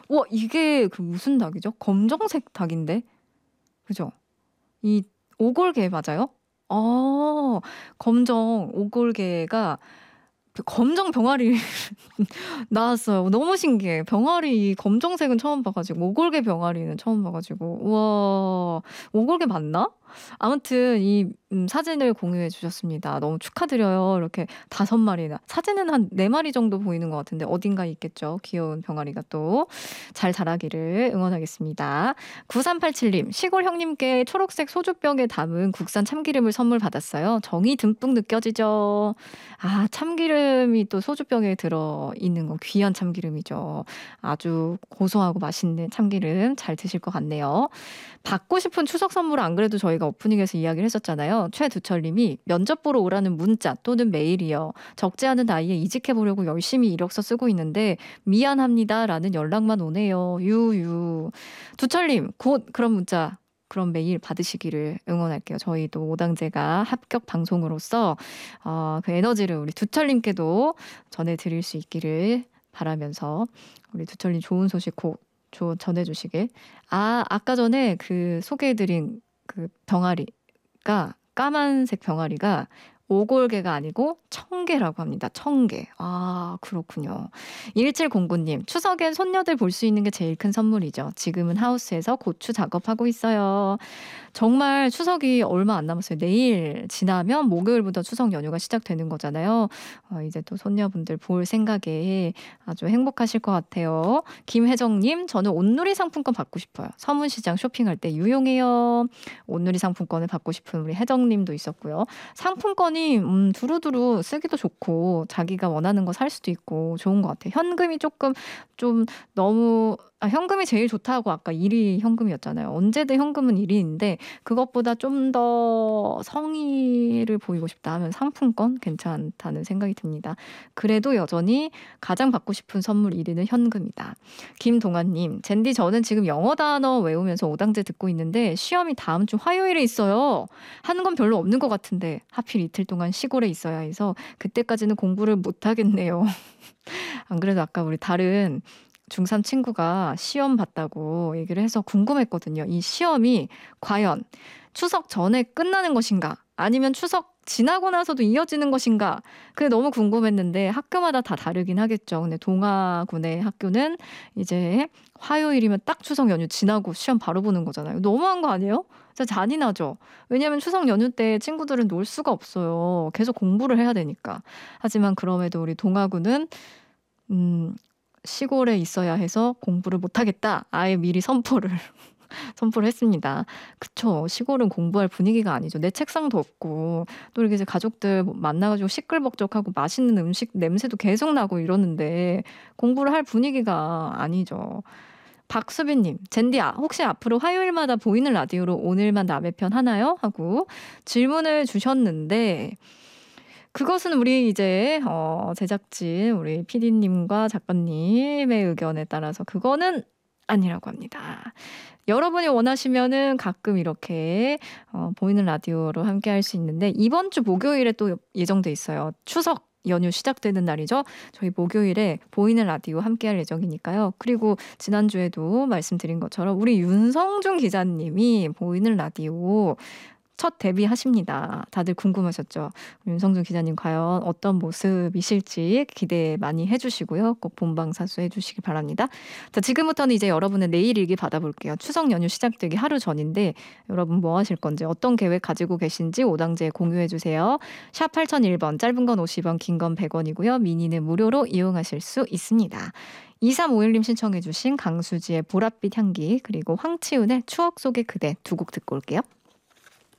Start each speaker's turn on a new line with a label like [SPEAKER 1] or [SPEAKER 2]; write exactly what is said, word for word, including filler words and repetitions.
[SPEAKER 1] 와 이게 그 무슨 닭이죠? 검정색 닭인데. 그죠? 이 오골계 맞아요? 어 검정 오골계가 그 검정 병아리 나왔어요. 너무 신기해. 병아리 검정색은 처음 봐 가지고 오골계 병아리는 처음 봐 가지고 우와 오골계 맞나? 아무튼 이 음 사진을 공유해 주셨습니다. 너무 축하드려요. 이렇게 다섯 마리나 사진은 한 네 마리 정도 보이는 것 같은데 어딘가에 있겠죠. 귀여운 병아리가 또. 잘 자라기를 응원하겠습니다. 구삼팔칠 님 시골 형님께 초록색 소주병에 담은 국산 참기름을 선물 받았어요. 정이 듬뿍 느껴지죠. 아 참기름이 또 소주병에 들어있는 건 귀한 참기름이죠. 아주 고소하고 맛있는 참기름 잘 드실 것 같네요. 받고 싶은 추석 선물을 안 그래도 저희가 오프닝에서 이야기를 했었잖아요. 최두철 님이 면접 보러 오라는 문자 또는 메일이요. 적지 않은 나이에 이직해 보려고 열심히 이력서 쓰고 있는데 미안합니다라는 연락만 오네요. 유유. 두철 님 곧 그런 문자 그런 메일 받으시기를 응원할게요. 저희도 오당제가 합격 방송으로서 어, 그 에너지를 우리 두철님께도 전해드릴 수 있기를 바라면서 우리 두철님 좋은 소식 곧 조, 전해주시길. 아 아까 전에 그 소개해드린 그 병아리가 까만색 병아리가 오골개가 아니고 청개라고 합니다. 청개. 아 그렇군요. 일칠공구 님 추석엔 손녀들 볼 수 있는 게 제일 큰 선물이죠. 지금은 하우스에서 고추 작업하고 있어요. 정말 추석이 얼마 안 남았어요. 내일 지나면 목요일부터 추석 연휴가 시작되는 거잖아요. 어, 이제 또 손녀분들 볼 생각에 아주 행복하실 것 같아요. 김혜정님 저는 온누리 상품권 받고 싶어요. 서문시장 쇼핑할 때 유용해요. 온누리 상품권을 받고 싶은 우리 혜정님도 있었고요. 상품권이 음, 두루두루 쓰기도 좋고 자기가 원하는 거 살 수도 있고 좋은 것 같아요. 현금이 조금 좀 너무 아, 현금이 제일 좋다고 아까 일 위 현금이었잖아요. 언제든 현금은 일 위인데 그것보다 좀 더 성의를 보이고 싶다 하면 상품권 괜찮다는 생각이 듭니다. 그래도 여전히 가장 받고 싶은 선물 일 위는 현금이다. 김동환님, 젠디 저는 지금 영어 단어 외우면서 오당제 듣고 있는데 시험이 다음 주 화요일에 있어요. 하는 건 별로 없는 것 같은데 하필 이틀 동안 시골에 있어야 해서 그때까지는 공부를 못 하겠네요. 안 그래도 아까 우리 다른 중삼 친구가 시험 봤다고 얘기를 해서 궁금했거든요. 이 시험이 과연 추석 전에 끝나는 것인가? 아니면 추석 지나고 나서도 이어지는 것인가? 그게 너무 궁금했는데 학교마다 다 다르긴 하겠죠. 근데 동아군의 학교는 이제 화요일이면 딱 추석 연휴 지나고 시험 바로 보는 거잖아요. 너무한 거 아니에요? 진짜 잔인하죠. 왜냐하면 추석 연휴 때 친구들은 놀 수가 없어요. 계속 공부를 해야 되니까. 하지만 그럼에도 우리 동아군은 음, 시골에 있어야 해서 공부를 못하겠다. 아예 미리 선포를 선포를 했습니다. 그쵸. 시골은 공부할 분위기가 아니죠. 내 책상도 없고 또 이렇게 이제 가족들 만나가지고 시끌벅적하고 맛있는 음식 냄새도 계속 나고 이러는데 공부를 할 분위기가 아니죠. 박수빈님, 젠디야, 혹시 앞으로 화요일마다 보이는 라디오로 오늘만 남의 편 하나요? 하고 질문을 주셨는데 그것은 우리 이제 어 제작진 우리 피디님과 작가님의 의견에 따라서 그거는 아니라고 합니다. 여러분이 원하시면은 가끔 이렇게 어 보이는 라디오로 함께할 수 있는데 이번 주 목요일에 또 예정돼 있어요. 추석 연휴 시작되는 날이죠. 저희 목요일에 보이는 라디오 함께할 예정이니까요. 그리고 지난주에도 말씀드린 것처럼 우리 윤성준 기자님이 보이는 라디오 첫 데뷔하십니다. 다들 궁금하셨죠? 윤성준 기자님 과연 어떤 모습이실지 기대 많이 해주시고요. 꼭 본방사수 해주시기 바랍니다. 자, 지금부터는 이제 여러분의 내일 일기 받아볼게요. 추석 연휴 시작되기 하루 전인데 여러분 뭐 하실 건지 어떤 계획 가지고 계신지 오당제에 공유해주세요. 샵 팔공공일 번 짧은 건 오십 원 긴 건 백 원이고요. 미니는 무료로 이용하실 수 있습니다. 이삼오일 님 신청해 주신 강수지의 보랏빛 향기 그리고 황치훈의 추억 속의 그대 두 곡 듣고 올게요.